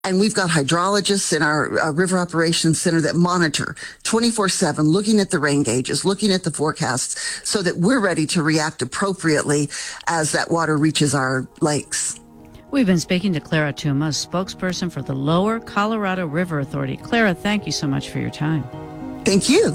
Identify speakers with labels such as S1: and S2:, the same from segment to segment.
S1: And we've got hydrologists in our River Operations Center that monitor 24/7, looking at the rain gauges, looking at the forecasts, so that we're ready to react appropriately as that water reaches our lakes.
S2: We've been speaking to Clara Tuma, spokesperson for the Lower Colorado River Authority. Clara, thank you so much for your time.
S1: Thank you.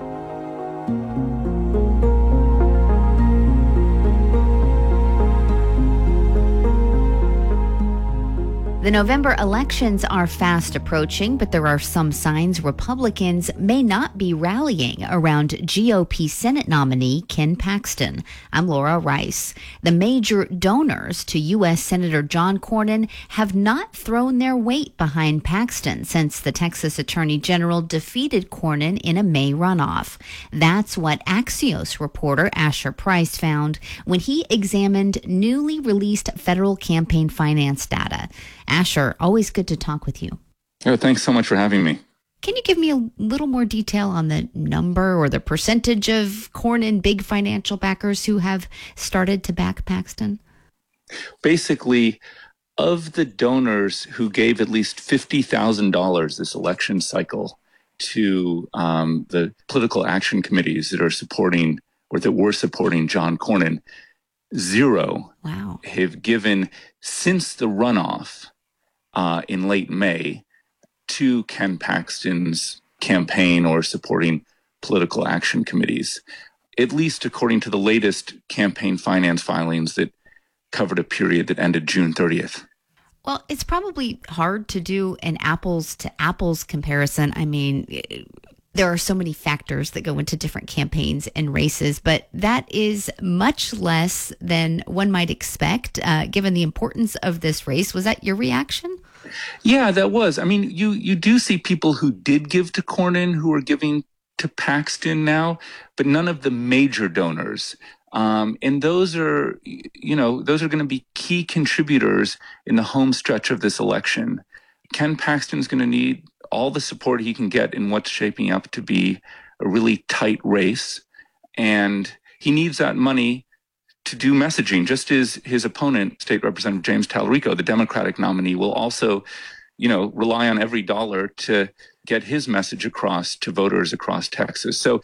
S3: The November elections are fast approaching, but there are some signs Republicans may not be rallying around GOP Senate nominee Ken Paxton. I'm Laura Rice. The major donors to U.S. Senator John Cornyn have not thrown their weight behind Paxton since the Texas Attorney General defeated Cornyn in a May runoff. That's what Axios reporter Asher Price found when he examined newly released federal campaign finance data. Asher, always good to talk with you.
S4: Oh, thanks so much for having me.
S3: Can you give me a little more detail on the number or the percentage of Cornyn big financial backers who have started to back Paxton?
S4: Basically, of the donors who gave at least $50,000 this election cycle to the political action committees that are supporting or that were supporting John Cornyn, zero have given since the runoff in late May to Ken Paxton's campaign or supporting political action committees, at least according to the latest campaign finance filings that covered a period that ended June 30th.
S3: Well, it's probably hard to do an apples to apples comparison. I mean, there are so many factors that go into different campaigns and races, but that is much less than one might expect, given the importance of this race. Was that your reaction?
S4: Yeah, that was. I mean, you do see people who did give to Cornyn who are giving to Paxton now, but none of the major donors. And those are going to be key contributors in the home stretch of this election. Ken Paxton's going to need all the support he can get in what's shaping up to be a really tight race. And he needs that money to do messaging, just as his opponent, State Representative James Talarico, the Democratic nominee, will also, rely on every dollar to get his message across to voters across Texas. So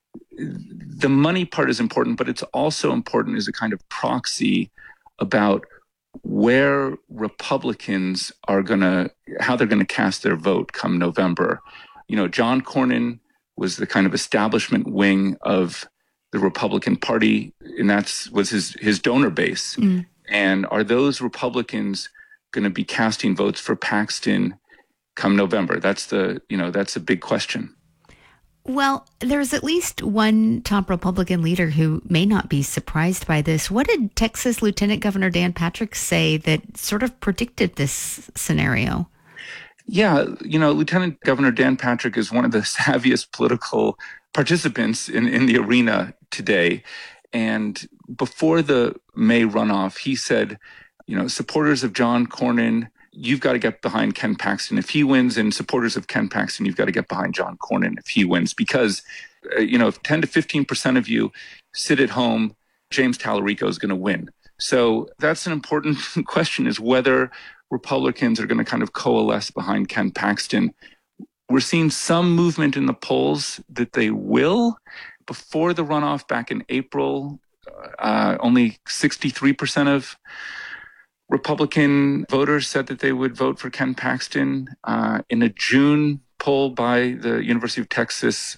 S4: the money part is important, but it's also important as a kind of proxy about where Republicans are how they're going to cast their vote come November. John Cornyn was the kind of establishment wing of the Republican Party, and was his donor base. Mm. And are those Republicans going to be casting votes for Paxton come November? That's a big question.
S3: Well, there's at least one top Republican leader who may not be surprised by this. What did Texas Lieutenant Governor Dan Patrick say that sort of predicted this scenario?
S4: Yeah, Lieutenant Governor Dan Patrick is one of the savviest political participants in the arena today. And before the May runoff, he said, supporters of John Cornyn, you've got to get behind Ken Paxton if he wins, and supporters of Ken Paxton, you've got to get behind John Cornyn if he wins, because, if 10 to 15% of you sit at home, James Talarico is going to win. So that's an important question, is whether Republicans are going to kind of coalesce behind Ken Paxton. We're seeing some movement in the polls that they will. Before the runoff back in April, only 63% of Republican voters said that they would vote for Ken Paxton. In a June poll by the University of Texas,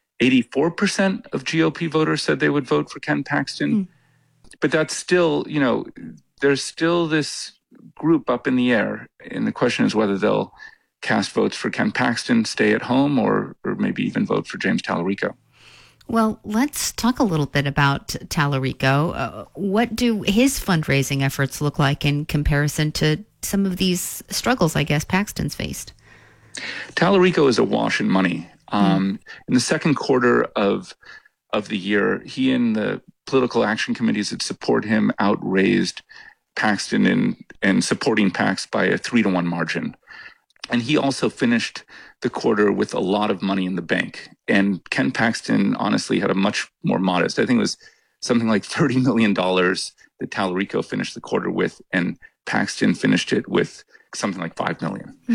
S4: 84% of GOP voters said they would vote for Ken Paxton. Mm. But that's still, there's still this group up in the air. And the question is whether they'll cast votes for Ken Paxton, stay at home, or maybe even vote for James Talarico.
S3: Well, let's talk a little bit about Talarico. What do his fundraising efforts look like in comparison to some of these struggles, I guess, Paxton's faced?
S4: Talarico is awash in money. In the second quarter of the year, he and the political action committees that support him outraised Paxton and supporting Pax by a 3-1 margin. And he also finished the quarter with a lot of money in the bank. And Ken Paxton honestly had a much more modest, I think it was something like $30 million that Talarico finished the quarter with, and Paxton finished it with something like 5 million.